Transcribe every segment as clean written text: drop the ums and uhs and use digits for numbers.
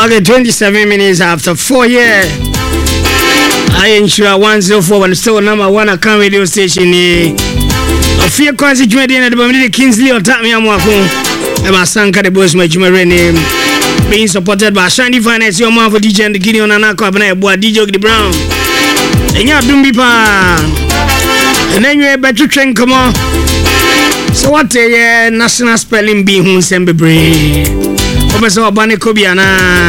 Okay, 27 minutes after 4 years. I ensure 104 still number one account radio station. A few constituents at the Kingsley or Tammy Amwako. Emma Sanka the Bush, my name. Being supported by Shiny Finance, your mom for DJ and the Gideon Anako, DJ the Brown. And you have Dumbipa. And then you have better train, come on. So what a national spelling bee who send be brave. Professor Obane Kobiana.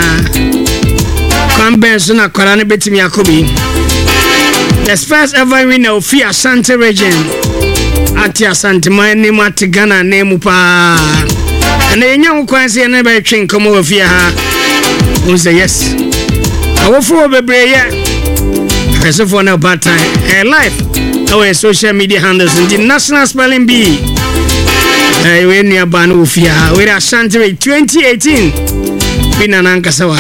Convention a Korani Betimi Akobi. The first ever winner of Fia Asante region. Ati Asante my name at Ghana name pa. And the young Kwanzi and never train come over here. Who say yes? I will for be brave. As of for no bad time. Her life. Our social media handles in the national spelling bee. When you are Banufia, with Asante 2018. Binanankasawa.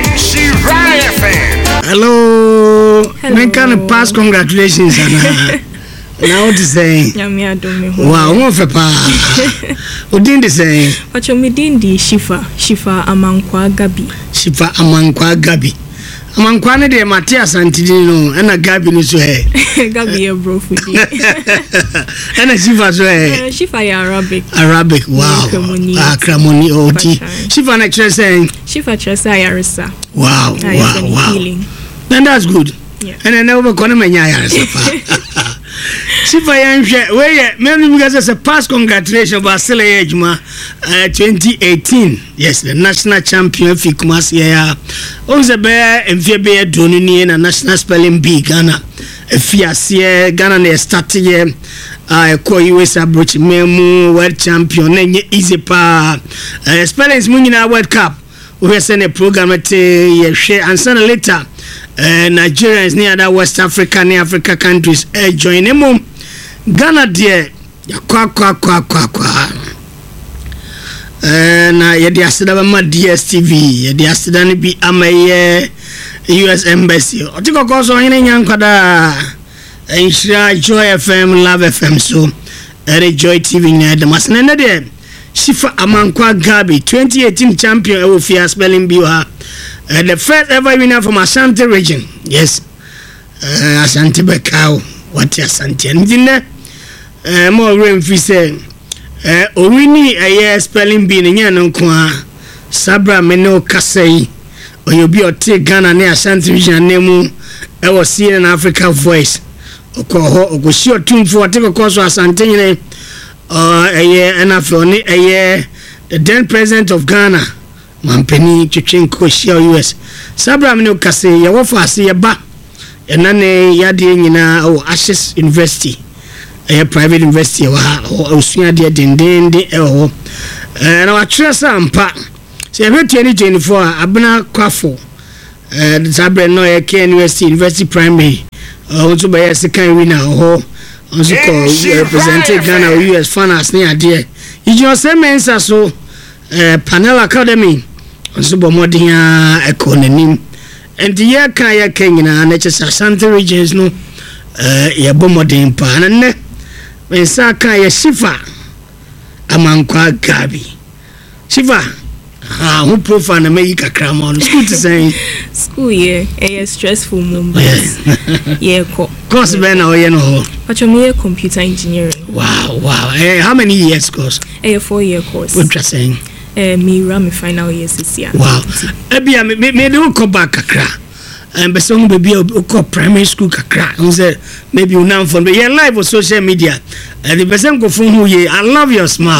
Hello. When can I pass congratulations? Now to say, wow, what for pa? Who didn't say? What you mean, the Shifa Amankwa Gabi. Shifa Amankwa Gabi. Amankwane de Matias Antidino and a Gabi is way. Gabi a bro for you. And a Shifa's way. Shifa Arabic, wow. Kramoni OT. Shifa actually saying Shifa Chesa Yarisa. Wow. Then that's good. Yeah. And I never gonna Yarisa. Shifa Yansha, where many because it's a past congratulations about Sele Ejma 2018. Yes, the national champion Fikumas yeah. Also bear and Febe Donini and a national spelling bee Ghana. Fiasia Ghana ne started here. Ko US approach memu world champion nenye easy pa. Spellings munina World Cup. We send a program at share and send later. Nigerians near that West Africa, near Africa countries join them. Ghana dear, kwa na yedi asida ma DSTV, yedi asida ni bi amaye US Embassy. Otiko koso hine nyankwada Enshira Joy FM, Love FM so Joy TV na de masnene de Shifa Amankwa Gabi 2018 champion Ewofia spelling bee ha. The first ever winner from Asante region. Yes. Asante Bekao. What Asante? And more rain fi say. Owini a spelling bee in Yankwa. Sabra Meno Kasei. Or you be or take Ghana near Asante region name. I was seeing an Africa voice. Oko sure tune for take a course of Asante. A year and after a year. The then president of Ghana. Mampeni Chichenko share US. Sabra Mino Kase ya wafa se ba. Enane yade nyina o Ashes University. Private university wa osua de dendende ho. Na wa tresa ampa. Se 2024 abna kwafo. Sabra no ya University Primary. Also by second winner ho. Also represented Ghana US finance ne ade. You just say mensa so Panel Academy. Also, Bomodia economy. And the year Kaya Kenya and Asante regions no ya Bomodin Panane. When Saka ya Shifa Amankwa Gabi. Shifa, who profile America Cramon school to say school year, a stressful moment. Yeah, course, Ben or Yeno. But you're computer engineering. Wow. How many years course? A 4-year course. What you're saying? Me ran my final years this year. Wow. Ebia me don't come back kakra. And be some baby o primary school kakra. And say maybe you now for your live on social media. The person go from who ye. I love your smile.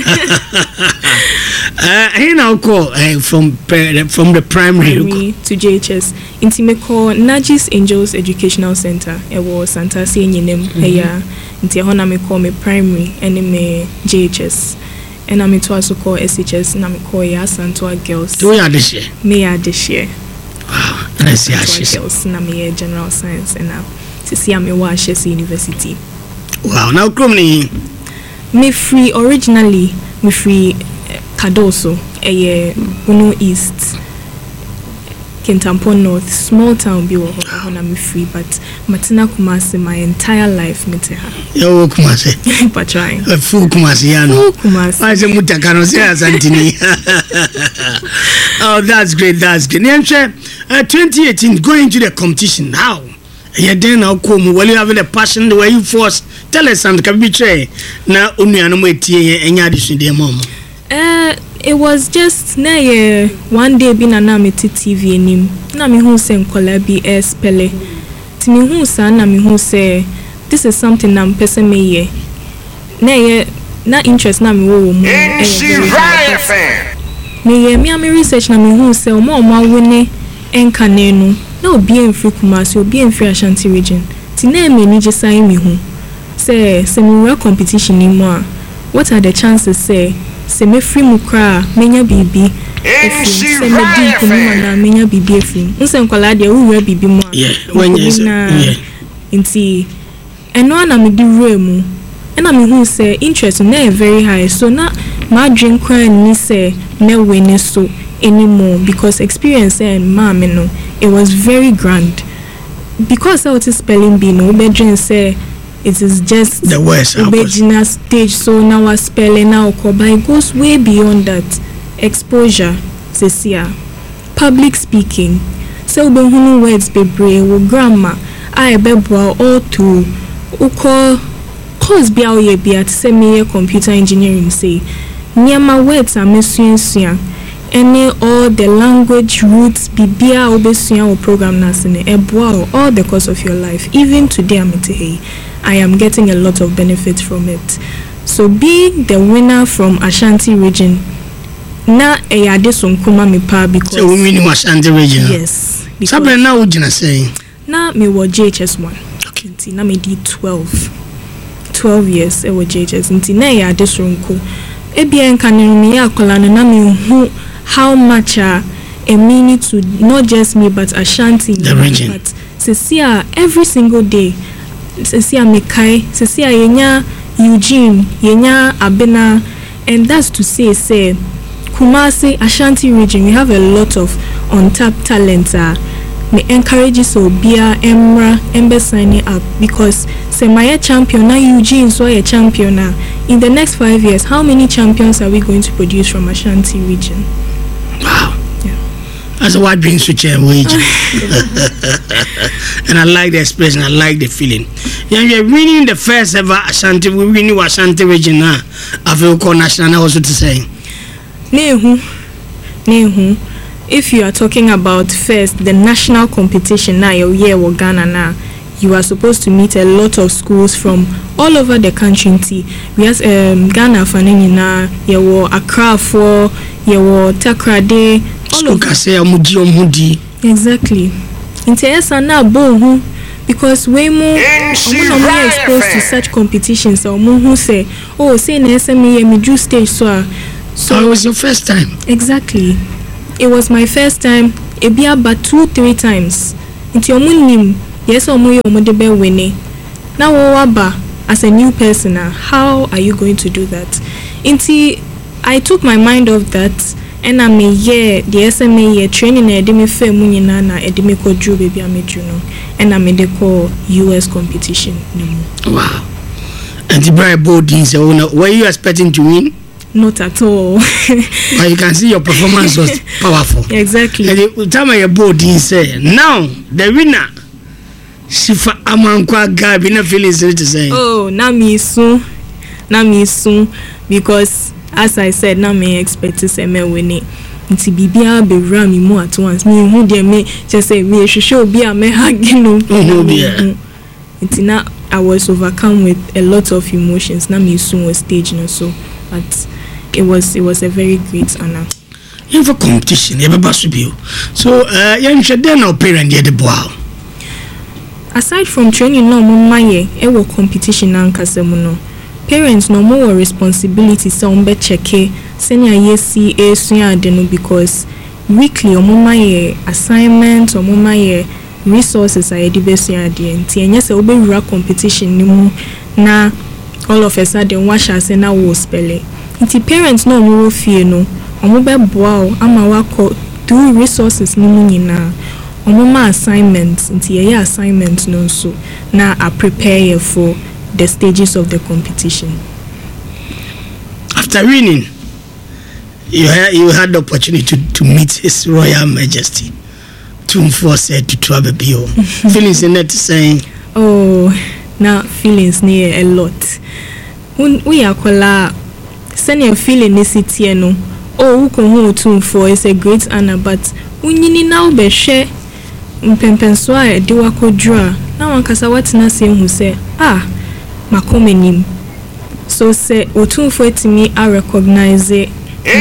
He now call from the primary to JHS. Intimeko Najis Angels Educational Center. It was Santa Sieninem. Heya. Inti hona me call me primary and me JHS. And I'm to also call SHS and I'm call Asante Girls. Do you this year? Me this year. Wow, let's see. Girls na me general science and now to see I'm a Ashes University. Wow, now come me free originally me free Kadoso a Bono East. Kintampo North, small town bi wo ho na me free, but Matina Kumasi my entire life mete ha. Yo Kumasi. But trying. Full Kumasi ya no. Kumasi. I say mutaka no say asantini. Oh, that's great. 2018 going to the competition now. You then now come while you have the passion the way you force. Tell us something can be try. Na unuanu etie enya addition dey mom. It was just na one day been na me TV enim na me hu say nkola bi spele ti me hu sa na me hu say this is something na person me ye na interest na me wo mu me research na me hu say o ma wone enka na enu na obi enfri Kumasi obi enfri Ashanti region ti na me ni jesan me hu say me competition ni mo what are the chances say se me free mukra menya bibi se me di kuma na menya bibi efim nse nkwala de wo bibi mo when yes nti eno na me di remu na me hu say interest na very high so na ma drink kwan ni say me win so anymore because experience and ma me no it was very grand because I was spelling bee no be drink say it is just the worst original stage so now I spelling now but it goes way beyond that exposure sesia public speaking so be hunu words be brave wo grammar I be all to uko course bia o ye bia to say me computer engineering say near my words are mesunsua any all the language roots bibia obesua o program na se ne eboa all the course of your life even today I am getting a lot of benefits from it. So being the winner from Ashanti region, na eyade sonkuma me pa because so we win Ashanti region. Yes. Sabe na ujina saying. Na me wo JHS1. Okay. Nti na me di 12 years e wo JHS. Nti na eyade sonko. Ebia nka me ya akola na me hu how much a meaning to not just me but Ashanti the region. But Sesia every single day Sesia Mekai, Sesia Yenya Eugene, Yenya Abena, and that's to say Kumasi, Ashanti region, we have a lot of untapped talent. Me encourage so Bia, Emra, Embe signing up because say my champion now Eugene so a champion now. In the next 5 years, how many champions are we going to produce from Ashanti region? Wow. That's what brings to change wage. And I like the expression, I like the feeling. Yeah, we are winning the first ever Ashanti, we winning Ashanti region now. I feel called national also to say. Nehu. If you are talking about first the national competition now, year or Ghana now, you are supposed to meet a lot of schools from all over the country. We have Ghana Fanina, you Accra for you Takrade. Exactly. Interesa na bo because way more exposed to such competitions or who say say na SME me do stage so it was your first time. Exactly. It was my first time. It be about 2-3 times. Into your nim yes or mo de be winning. Now waba as a new person how are you going to do that? I took my mind off that. And I may the SMA training a demi fair munina na a demi ko drew baby amejuno and I made the call US competition. Wow. And the bright boarding so were you expecting to win? Not at all. But you can see your performance was powerful. Exactly. And the time your boarding say now the winner Sifa Amankwa Gabi na feelings to say. Oh, na me soon because as I said, now me expect to say me winning. Nti bibia be rami mo at once. Me hu de me just say me show bia me hagino. Nti na I was overcome with a lot of emotions. Na me soon was stage no so, but it was a very great honor. You have a competition, you have a so you should then no parent the boy. Aside from training no mo maye e wo competition na nkasemu no. Parents no more responsibility so on be checke senior yesi esuya adeno because weekly omoma ye assignment omoma ye resources are edibesuya ade nti enye se obewura competition ni mu na all of a sudden wash as na wo spell nti parents no mo fie no omo be boa o ama wako through resources no mu nyina omoma assignments nti ye assignment no so na I prepare for the stages of the competition. After winning, you had the opportunity to meet His Royal Majesty. Tumfo said to Twabebio. Feelings in that saying, oh, now feelings near a lot. We are kola send your feeling this city no. Oh, who Tumfo is a great honor, but unyini now be share mpempenswa de wakodra. Now ankasa watina say who say makomenim. So say Otumfo etimi I recognize it.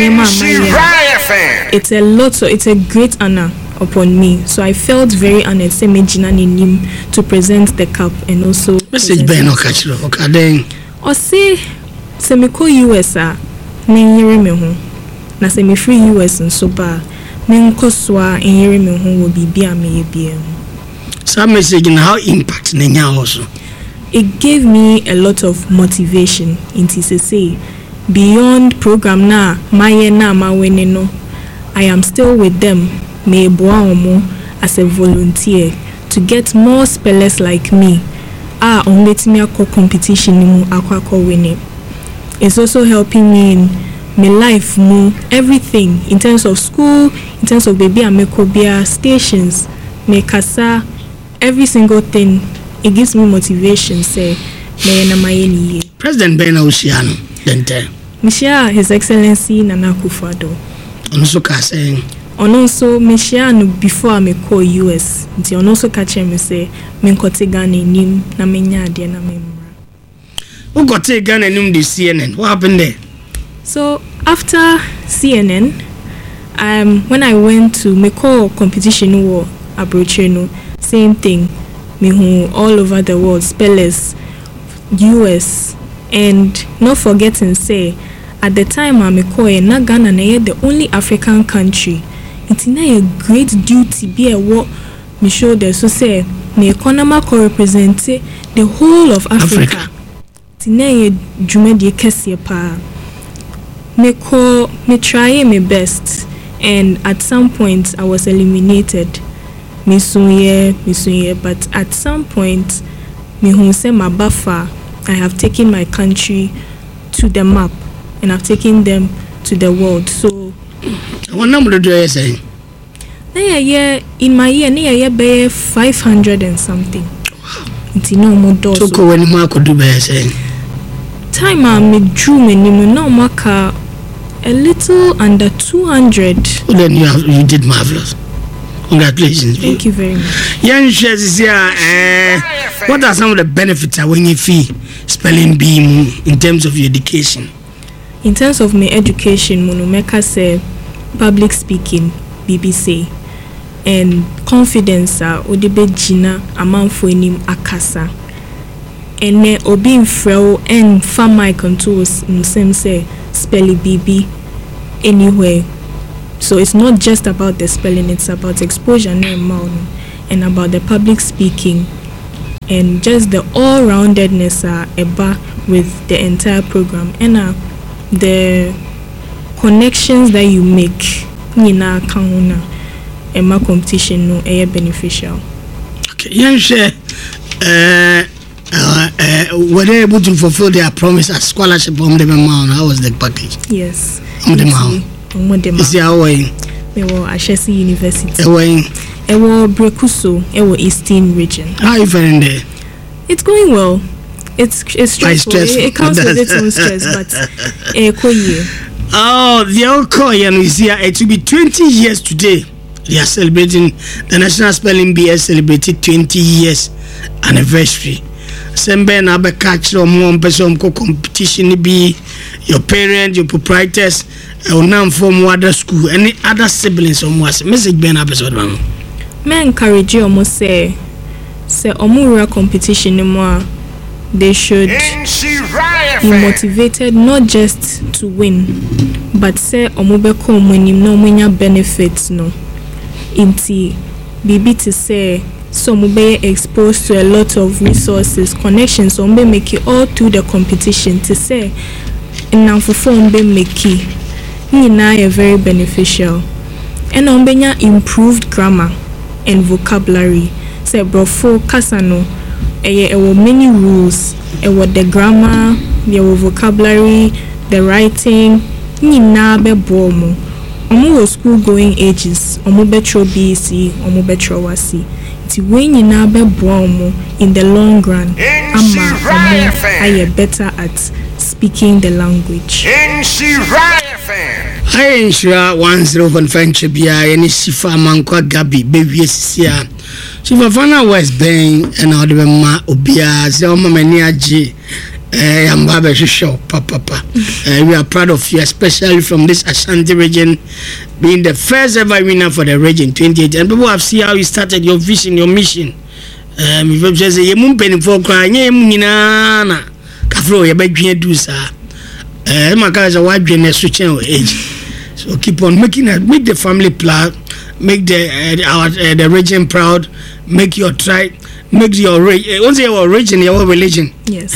It's a lot, so it's a great honor upon me. So I felt very honored say me jina nim to present the cup and also message be no catch lo okay o say me ko US me nyere me ho na say me free US nso ba me nkoso a nyere me ho wo bibia me ye bia. Some message in how impact nenya also. It gave me a lot of motivation into say beyond program na my na ma no I am still with them me boa as a volunteer to get more spellers like me on let me akọ competition mu akọ winning. It's also helping me in my life mu everything in terms of school, in terms of baby amekobia stations me kasa every single thing. It gives me motivation say me na mayeni. President Ben Oceano dente Mishia His Excellency Nana Akufo-Addo. Also ka saying also Mishia no before I call US. Nti also catch me say me nkote Ghana nim na menya ade na memra. Who got take Ghana nim the CNN? What happened there? So after CNN, when I went to me call competition war abroad no same thing. Me who all over the world spellers US. And not forgetting say at the time I'm na Ghana na the only African country. It's na a great duty be a what me show there so say me economy co represent the whole of Africa. It's na a jumedi kesi pa. Me try my best and at some point I was eliminated. Me sunye but at some point me who say my buffer I have taken my country to the map and I've taken them to the world. So what number do you say? In my year be 500 and something. It's no more doors. So when you could do be say time I me drew me no maka a little under 200. Well, then you did marvelous. Congratulations. Thank you very much. Young shares here. What are some of the benefits when you fee spelling bee in terms of your education? In terms of my education, Monomeka say public speaking, BBC, and confidence. Odebe jina amanfo enim akasa. Ene obi mfreo and farm contour same say spelling BB anywhere. So it's not just about the spelling, it's about exposure and about the public speaking and just the all-roundedness with the entire program and the connections that you make nina kauna and my competition no beneficial. Okay, young share were they able to fulfill their promise as scholarship on the amount? How was the package? Yes. On the amount. Is there a way? Ewo Ashesi University. Away. Ewo Brekuso. Ewo Eastern region. How are you feeling there? It's going well. It's stressful. It comes with its own stress, but oh, the old Korean is here. It will be 20 years today. They are celebrating the National Spelling Bee has celebrated 20 years anniversary. Sembe na be catch more person competition be your parents, your proprietors, or from other school, any other siblings or more. Message be na episode man. Me encourage you almost say omura competition more. They should be motivated not just to win, but say omubeko mwenim no mwenya benefits no. Inti bibi to say so be exposed to a lot of resources, connections, so be make it all through the competition to say and now for be make it. Nina very beneficial. ɛna ɔmbɛnya improved grammar and vocabulary. Sɛ brɔfo kasa no ɛwɔ many rules, ɛwɔ the grammar, ɛwɔ vocabulary, the writing, nyinaa bɛboa mo. Ɔmo wɔ school going ages, ɔmo bɛtwerɛ BC, ɔmo bɛtwerɛ WASSCE. Nti wei nyinaa bɛboa mo in the long run ama ɔmo ayɛ better at speaking the language. I ensure 105 Chebia any Sifa Mankwa Gabi baby Sia. Sifa Fana West Bang and all the ma Obia Zelma Mania G. I'm Baba Show, Papa. We are proud of you, especially from this Ashanti region, being the first ever winner for the region 28. And people have seen how you started your vision, your mission. If you just say, you moon penny for crying, you munina, Kafro, you bet you do, sir. My guys are white and switching age. So keep on make the family proud, make the region proud, make your tribe, make your once your region, your religion. Yes.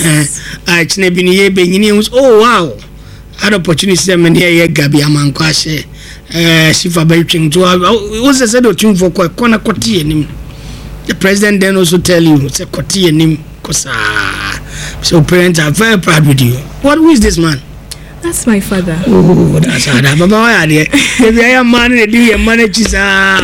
Oh wow, had opportunity many here Gabi Amankwashe. Sifa Beching to what's the said tune for Kona Koti and the president then also tell you it's a Koti and him kosa. So parents are very proud with you. Who is this man? That's my father. Oh, that's how that. Baba, why are you? If you are a man, you manage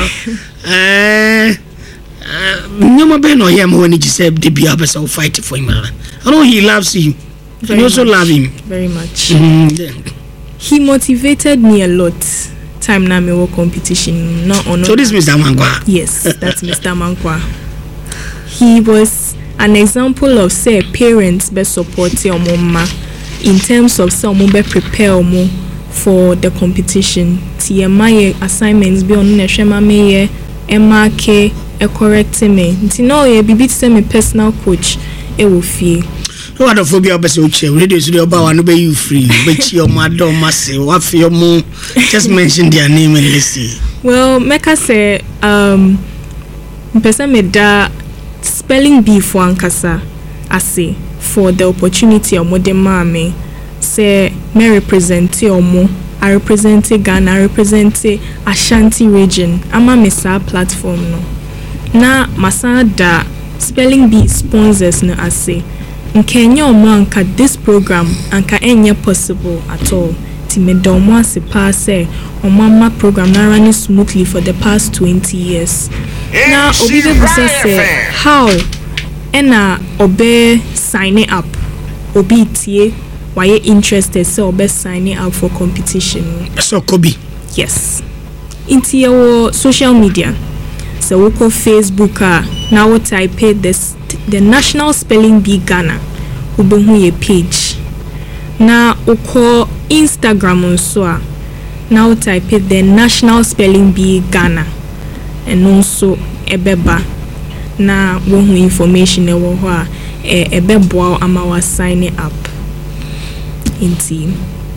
no more ben or him when he said the be up so fight for him. I know he loves you. You also love him very much. He motivated me a lot. Time na me work competition. Not on. So this Mr. Mankwa. Yes, that's Mr. Mankwa. He was an example of say parents best support your mama. In terms of some be prepare mo for the competition. My assignments be on shema me MRK correct me. Nti no ye bibi say me personal coach e wo fie. No other phobia be so che radio studio ba wa no be you free. But your madam massive what for mo just mention their name and let's see. Well, meka say person me da spelling bee for ankasa ase. For the opportunity of modern mommy, say me represent omo, I represent Ghana, I represent Ashanti region. I'm a mesa platform no. Na masa da spelling bee sponsors no ase. Nkenya omo anka this program anka enye possible at all. Ti me da omo ase pa say omo program na running smoothly for the past 20 years. Now obi be say how ena obe signing up obi tie why interested so obe signing up for competition so Kobe yes into your social media so we call Facebook now what I paid this the National Spelling Bee Ghana ubehu ye page na uko Instagram also now what I paid the National Spelling Bee Ghana and also ebeba na wohu information ewo ho a ebeboa ama wa sign up inti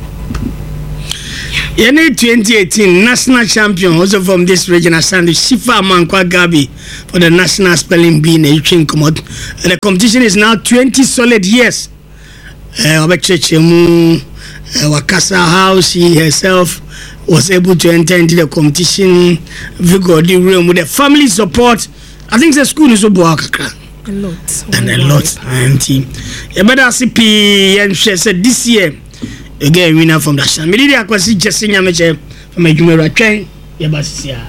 Yeni 2018 national champion also from this region Asante Sifa Mankwa Gabi for the National Spelling Bee in the the competition is now 20 solid years. Wakasa how she herself was able to enter into the competition vigorously with the family support. I think the school is a lot. And a lot. And you better see and she said this year again winner from the Shan. Maybe I could see just in Yamache from a Jumera train. Yabasia.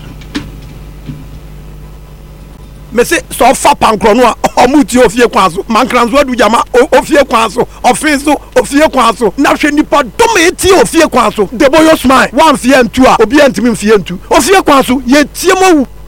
Me say so fa pankro no omuti ofie kwanso mankranzo adu jama ofie kwanso ofenso ofie kwanso na hwe nipa dom eti ofie kwanso deboyo smile one fie ntu a obi antimi fie ntu ofie kwanso ye tie mowu